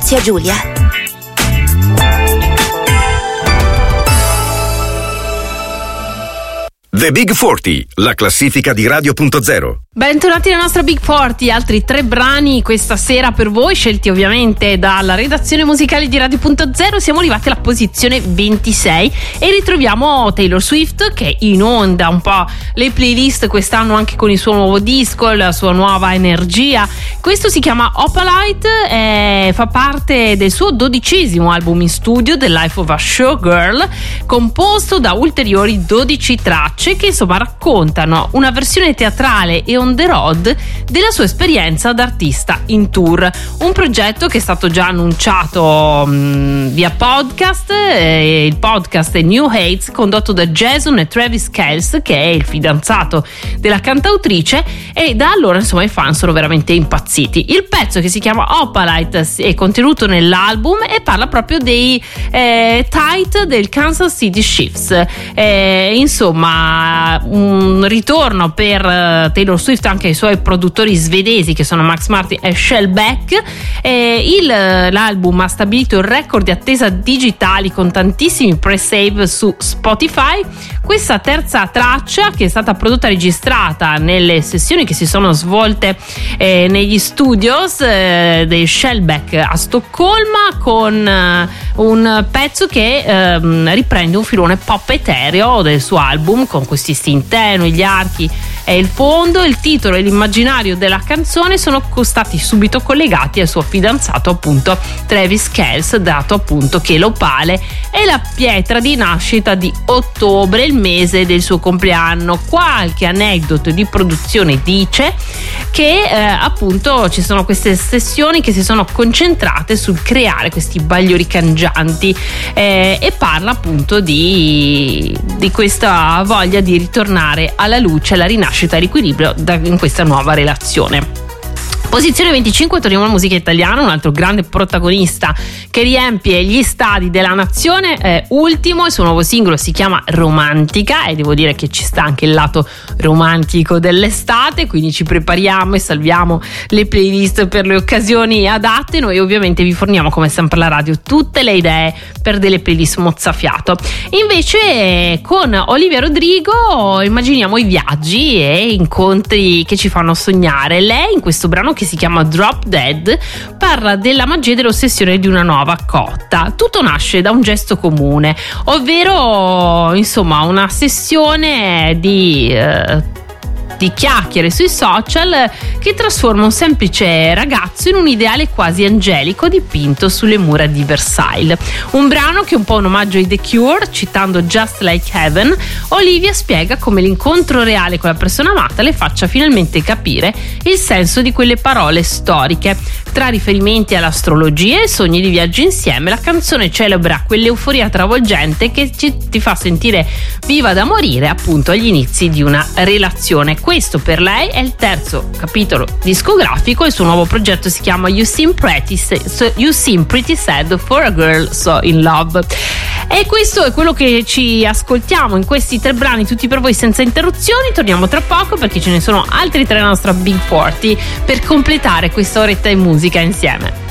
zia Giulia. The Big 40, la classifica di Radio.0. Bentornati nella nostra Big 40, altri 3 brani questa sera per voi, scelti ovviamente dalla redazione musicale di Radio.0. Siamo arrivati alla posizione 26 e ritroviamo Taylor Swift, che inonda un po' le playlist quest'anno anche con il suo nuovo disco, la sua nuova energia. Questo si chiama Opalite e fa parte del suo 12° album in studio, The Life of a Showgirl, composto da ulteriori 12 tracce che insomma raccontano una versione teatrale e on the road della sua esperienza d'artista in tour. Un progetto che è stato già annunciato via podcast. Il podcast è New Heights, condotto da Jason e Travis Kelce, che è il fidanzato della cantautrice, e da allora insomma i fan sono veramente impazziti. Il pezzo, che si chiama Opalite, è contenuto nell'album e parla proprio dei tight del Kansas City Chiefs. Insomma, un ritorno per Taylor Swift anche ai suoi produttori svedesi, che sono Max Martin e Shellback. L'album ha stabilito il record di attesa digitali con tantissimi pre-save su Spotify. Questa terza traccia, che è stata prodotta e registrata nelle sessioni che si sono svolte negli studios dei Shellback a Stoccolma, con un pezzo che riprende un filone pop etereo del suo album, con questi stin tenui, gli archi e il fondo. Il titolo e l'immaginario della canzone sono stati subito collegati al suo fidanzato, appunto Travis Kelce, dato appunto che l'opale è la pietra di nascita di ottobre, il mese del suo compleanno. Qualche aneddoto di produzione dice che appunto ci sono queste sessioni che si sono concentrate sul creare questi bagliori cangianti, e parla appunto di questa voglia di ritornare alla luce, alla rinascita e all'equilibrio in questa nuova relazione. Posizione 25, torniamo alla musica italiana, un altro grande protagonista che riempie gli stadi della nazione. È ultimo, il suo nuovo singolo si chiama Romantica, e devo dire che ci sta anche il lato romantico dell'estate, quindi ci prepariamo e salviamo le playlist per le occasioni adatte. Noi ovviamente vi forniamo, come sempre, alla radio tutte le idee per delle playlist mozzafiato. Invece con Olivia Rodrigo immaginiamo i viaggi e incontri che ci fanno sognare. Lei, in questo brano che si chiama Drop Dead, parla della magia e dell'ossessione di una nuova cotta. Tutto nasce da un gesto comune, ovvero insomma una sessione di chiacchiere sui social che trasforma un semplice ragazzo in un ideale quasi angelico dipinto sulle mura di Versailles. Un brano che è un po' un omaggio ai The Cure, citando Just Like Heaven. Olivia spiega come l'incontro reale con la persona amata le faccia finalmente capire il senso di quelle parole storiche. Tra riferimenti all'astrologia e sogni di viaggio insieme, la canzone celebra quell'euforia travolgente che ti fa sentire viva da morire, appunto agli inizi di una relazione. Questo per lei è il terzo capitolo discografico. Il suo nuovo progetto si chiama You Seem Pretty Sad for a Girl So in Love. E questo è quello che ci ascoltiamo in questi 3 brani, tutti per voi senza interruzioni. Torniamo tra poco, perché ce ne sono altri 3 nella nostra Big 40 per completare questa oretta di musica insieme.